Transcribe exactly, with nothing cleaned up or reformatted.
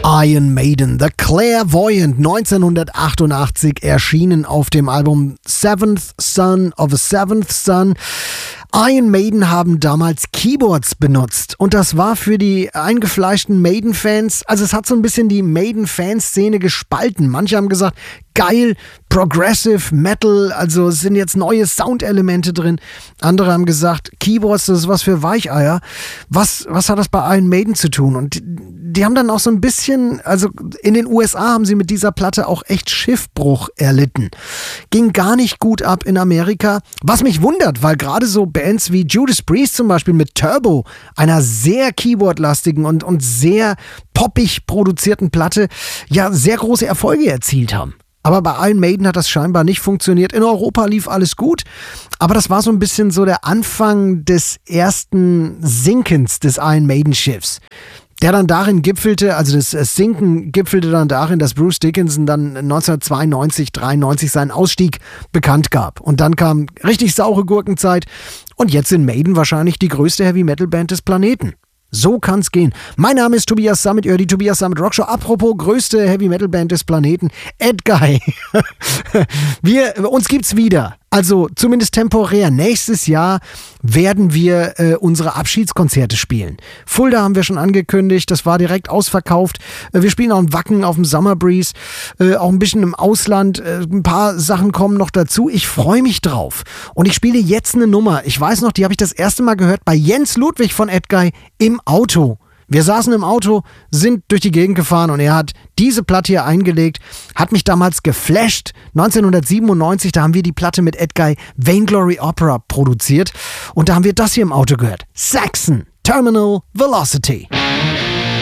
Iron Maiden, The Clairvoyant, neunzehnhundertachtundachtzig erschienen auf dem Album Seventh Son of a Seventh Son. Iron Maiden haben damals Keyboards benutzt und das war für die eingefleischten Maiden-Fans, also es hat so ein bisschen die Maiden-Fanszene gespalten. Manche haben gesagt, geil, Progressive Metal, also es sind jetzt neue Soundelemente drin. Andere haben gesagt, Keyboards, das ist was für Weicheier. Was, was hat das bei Iron Maiden zu tun? Und die, die haben dann auch so ein bisschen, also in den U S A haben sie mit dieser Platte auch echt Schiffbruch erlitten. Ging gar nicht gut ab in Amerika, was mich wundert, weil gerade so Bands wie Judas Priest zum Beispiel mit Turbo, einer sehr Keyboard-lastigen und, und sehr poppig produzierten Platte, ja sehr große Erfolge erzielt haben. Aber bei Iron Maiden hat das scheinbar nicht funktioniert. In Europa lief alles gut, aber das war so ein bisschen so der Anfang des ersten Sinkens des Iron Maiden-Schiffs. Der dann darin gipfelte, also das Sinken gipfelte dann darin, dass Bruce Dickinson dann neunzehnhundertzweiundneunzig, dreiundneunzig seinen Ausstieg bekannt gab. Und dann kam richtig saure Gurkenzeit und jetzt sind Maiden wahrscheinlich die größte Heavy-Metal-Band des Planeten. So kann's gehen. Mein Name ist Tobias Sammet, ihr hört die Tobias Sammet Rockshow. Apropos größte Heavy-Metal-Band des Planeten, Edguy. Wir, uns gibt's wieder. Also zumindest temporär. Nächstes Jahr werden wir äh, unsere Abschiedskonzerte spielen. Fulda haben wir schon angekündigt, das war direkt ausverkauft. Äh, wir spielen auch in Wacken auf dem Summer Breeze, äh, auch ein bisschen im Ausland. Äh, ein paar Sachen kommen noch dazu. Ich freue mich drauf. Und ich spiele jetzt eine Nummer. Ich weiß noch, die habe ich das erste Mal gehört bei Jens Ludwig von Edguy im Auto. Wir saßen im Auto, sind durch die Gegend gefahren und er hat diese Platte hier eingelegt, hat mich damals geflasht. neunzehnhundertsiebenundneunzig, da haben wir die Platte mit Edguy Vainglory Opera produziert und da haben wir das hier im Auto gehört. Saxon, Terminal Velocity.